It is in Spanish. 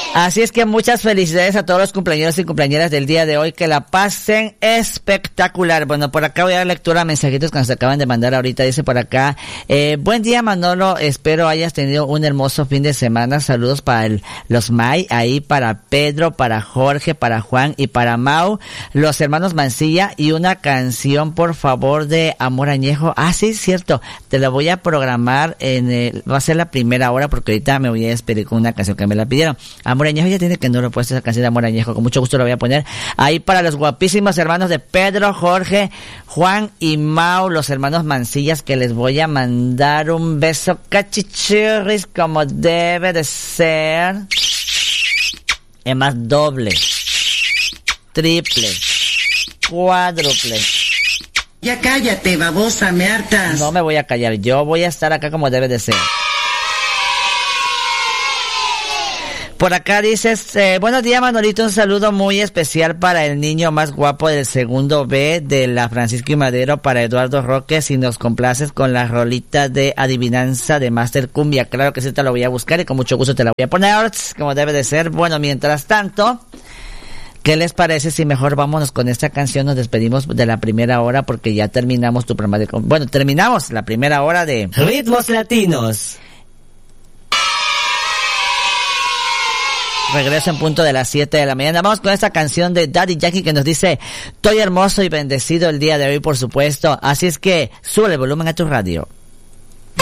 Así es que muchas felicidades a todos los cumpleañeros y cumpleañeras del día de hoy, que la pasen espectacular. Bueno, por acá voy a dar lectura a mensajitos que nos acaban de mandar ahorita. Dice por acá, buen día Manolo, espero hayas tenido un hermoso fin de semana. Saludos para los May, ahí para Pedro, para Jorge, para Juan y para Mau, los hermanos Mancilla, y una canción por favor de Amor Añejo. Ah, sí, cierto, te la voy a programar va a ser la primera hora porque ahorita me voy a despedir con una canción que me la pidieron. Amor Añejo, ya tiene que no lo he puesto esa canción de Amor Añejo, con mucho gusto lo voy a poner ahí para los guapísimos hermanos de Pedro, Jorge, Juan y Mau, los hermanos Mancillas, que les voy a mandar un beso cachichurris como debe de ser. Es más, doble, triple, cuádruple. Ya cállate, babosa, me hartas. No me voy a callar, yo voy a estar acá como debe de ser. Por acá dices, buenos días Manolito, un saludo muy especial para el niño más guapo del segundo B de la Francisco y Madero, para Eduardo Roque, si nos complaces con la rolita de adivinanza de Master Cumbia. Claro que sí, te lo voy a buscar y con mucho gusto te la voy a poner, como debe de ser. Bueno, mientras tanto, ¿qué les parece si mejor vámonos con esta canción? Nos despedimos de la primera hora porque ya terminamos tu programa de... Bueno, terminamos la primera hora de Ritmos Latinos. Regreso en punto de las 7 de la mañana. Vamos con esta canción de Daddy Yankee que nos dice: estoy hermoso y bendecido el día de hoy, por supuesto. Así es que sube el volumen a tu radio.